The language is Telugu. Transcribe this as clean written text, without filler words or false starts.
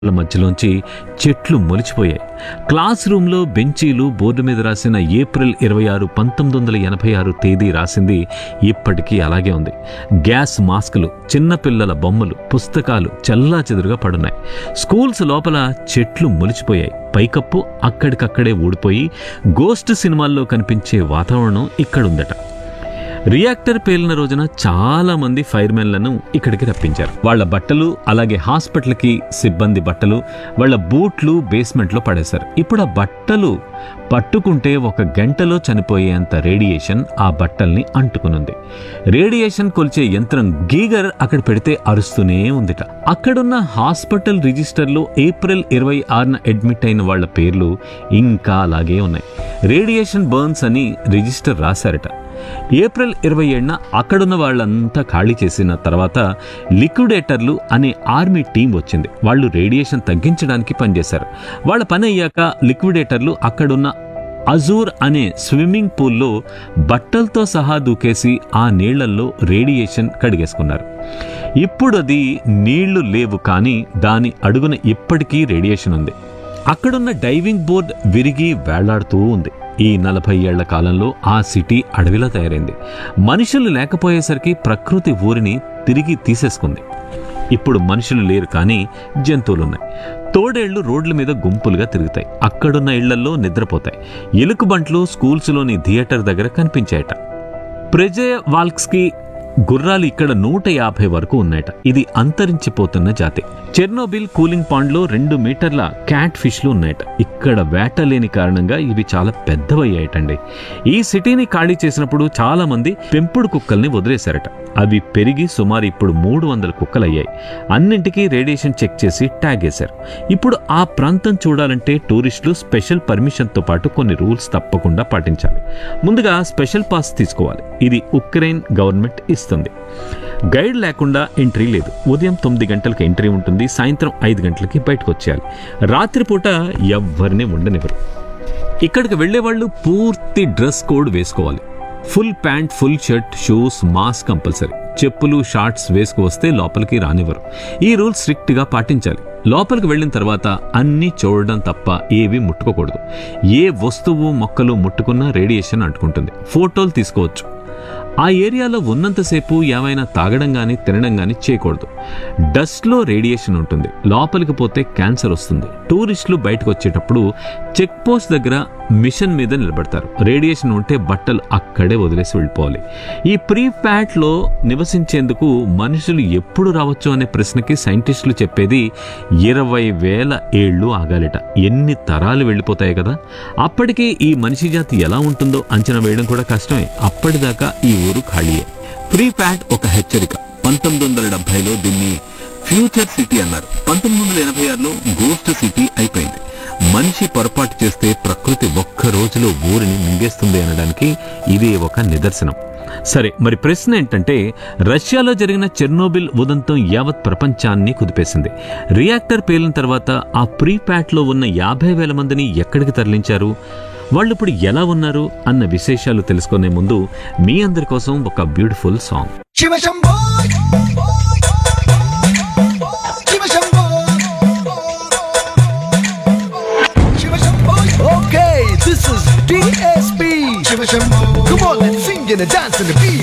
మధ్యలోంచి చెట్లు మొలిచిపోయాయి. క్లాస్ రూమ్లో బెంచీలు, బోర్డు మీద రాసిన ఏప్రిల్ 26, 1986 తేదీ రాసింది ఇప్పటికీ అలాగే ఉంది. గ్యాస్ మాస్కులు, చిన్నపిల్లల బొమ్మలు, పుస్తకాలు చెల్లాచెదురుగా పడున్నాయి. స్కూల్స్ లోపల చెట్లు మొలిచిపోయాయి. పైకప్పు అక్కడికక్కడే ఊడిపోయి గోస్ట్ సినిమాల్లో కనిపించే వాతావరణం ఇక్కడుందట. రియాక్టర్ పేలిన రోజున చాలా మంది ఫైర్మెన్లను ఇక్కడికి రప్పించారు. వాళ్ళ బట్టలు, అలాగే హాస్పిటల్కి సిబ్బంది బట్టలు, వాళ్ళ బూట్లు బేస్మెంట్లో పడేశారు. ఇప్పుడు ఆ బట్టలు పట్టుకుంటే 1 గంటలో చనిపోయేంత రేడియేషన్ ఆ బట్టల్ని అంటుకునుంది. రేడియేషన్ కొలిచే యంత్రం గీగర్ అక్కడ పెడితే అరుస్తూనే ఉందిట. అక్కడున్న హాస్పిటల్ రిజిస్టర్లో ఏప్రిల్ 26న అడ్మిట్ అయిన వాళ్ళ పేర్లు ఇంకా అలాగే ఉన్నాయి. రేడియేషన్ బర్న్స్ అని రిజిస్టర్ రాశారట. ఏప్రిల్ 27న అక్కడున్న వాళ్ళంతా ఖాళీ చేసిన తర్వాత లిక్విడేటర్లు అనే ఆర్మీ టీం వచ్చింది. వాళ్ళు రేడియేషన్ తగ్గించడానికి పనిచేశారు. వాళ్ళ పని అయ్యాక లిక్విడేటర్లు అక్కడున్న అజూర్ అనే స్విమ్మింగ్ పూల్లో బట్టలతో సహా దూకేసి ఆ నీళ్లల్లో రేడియేషన్ కడిగేసుకున్నారు. ఇప్పుడు అది నీళ్లు లేవు, కానీ దాని అడుగున ఇప్పటికీ రేడియేషన్ ఉంది. అక్కడున్న డైవింగ్ బోర్డ్ విరిగి వేళ్లాడుతూ ఉంది. ఈ 40 ఏళ్ల కాలంలో ఆ సిటీ అడవిలా తయారైంది. మనుషులు లేకపోయేసరికి ప్రకృతి ఊరిని తిరిగి తీసేసుకుంది. ఇప్పుడు మనుషులు లేరు, కానీ జంతువులున్నాయి. తోడేళ్లు రోడ్ల మీద గుంపులుగా తిరుగుతాయి. అక్కడున్న ఇళ్లల్లో నిద్రపోతాయి. ఎలుకబంట్లు స్కూల్స్లోని థియేటర్ దగ్గర కనిపించాయట. ప్రెజెవాల్స్కీ గుర్రాలు ఇక్కడ 150 వరకు ఉన్నాయట. ఇది అంతరించిపోతున్న జాతి. చెర్నోబిల్ కూలింగ్ పాండ్లో 2 మీటర్ల క్యాట్ ఫిష్లు ఉన్నాయట. ఇక్కడ వేట లేని కారణంగా ఇవి చాలా పెద్దవయ్యాయటండి. ఈ సిటీని ఖాళీ చేసినప్పుడు చాలా మంది పెంపుడు కుక్కల్ని వదిలేశారట. అవి పెరిగి సుమారు ఇప్పుడు 300 కుక్కలయ్యాయి. అన్నింటికీ రేడియేషన్ చెక్ చేసి ట్యాగ్ వేశారు. ఇప్పుడు ఆ ప్రాంతం చూడాలంటే టూరిస్టులు స్పెషల్ పర్మిషన్తో పాటు కొన్ని రూల్స్ తప్పకుండా పాటించాలి. ముందుగా స్పెషల్ పాస్ తీసుకోవాలి. ఇది ఉక్రెయిన్ గవర్నమెంట్ ఇస్తుంది. గైడ్ లేకుండా ఎంట్రీ లేదు. ఉదయం 9 గంటలకు ఎంట్రీ ఉంటుంది. సాయంత్రం 5 గంటలకి బయటకు వచ్చేయాలి. రాత్రిపూట ఎవ్వరిని ఉండనివ్వరు. ఇక్కడికి వెళ్లేవాళ్ళు పూర్తి డ్రెస్ కోడ్ వేసుకోవాలి. Full pant, full shirt, shoes, mask compulsory. చెప్పులు, షార్ట్స్ వేసుకు వస్తే లోపలికి రానివ్వరు. ఈ రూల్స్ స్ట్రిక్ట్ గా పాటించాలి. లోపలికి వెళ్ళిన తర్వాత అన్నీ చూడడం తప్ప ఏవి ముట్టుకోకూడదు. ఏ వస్తువు, మొక్కలు ముట్టుకున్నా రేడియేషన్ అంటుకుంటుంది. ఫోటోలు తీసుకోవచ్చు. ఆ ఏరియాలో ఉన్నంతసేపు ఏమైనా తాగడం కానీ తినడం కానీ చేయకూడదు. డస్ట్లో రేడియేషన్ ఉంటుంది. లోపలికి పోతే క్యాన్సర్ వస్తుంది. టూరిస్టులు బయటకు వచ్చేటప్పుడు చెక్ పోస్ట్ దగ్గర మిషన్ మీద నిలబడతారు. రేడియేషన్ ఉంటే బట్టలు అక్కడే వదిలేసి వెళ్ళిపోవాలి. ఈ ప్రీ ప్యాట్లో నివసించేందుకు మనుషులు ఎప్పుడు రావచ్చు అనే ప్రశ్నకి సైంటిస్టులు చెప్పేది 20,000 ఏళ్ళు ఆగాలిట. ఎన్ని తరాలు వెళ్ళిపోతాయి కదా. అప్పటికే ఈ మనిషి జాతి ఎలా ఉంటుందో అంచనా వేయడం కూడా కష్టమే. అప్పటిదాకా ఈ ఊరు ఖాళీయే. ప్రీ ప్యాట్ ఒక హెచ్చరిక. 1970లో దీన్ని ఫ్యూచర్ సిటీ అన్నారు. 1986లో గోస్ట్ సిటీ అయిపోయింది. మనిషి పొరపాటు చేస్తే ప్రకృతి ఒక్క రోజులో ఊరిని మింగేస్తుంది అనడానికి ఇదే ఒక నిదర్శనం. సరే, మరి ప్రశ్న ఏంటంటే, రష్యాలో జరిగిన చెర్నోబిల్ ఉదంతం యావత్ ప్రపంచాన్ని కుదిపేసింది. రియాక్టర్ పేలిన తర్వాత ఆ ప్రీ ప్యాట్లో ఉన్న 50,000 మందిని ఎక్కడికి తరలించారు? వాళ్ళు ఇప్పుడు ఎలా ఉన్నారు అన్న విశేషాలు తెలుసుకునే ముందు మీ అందరి కోసం ఒక beautiful song. Okay, this is DSP. Come on, let's sing and dance in the beat.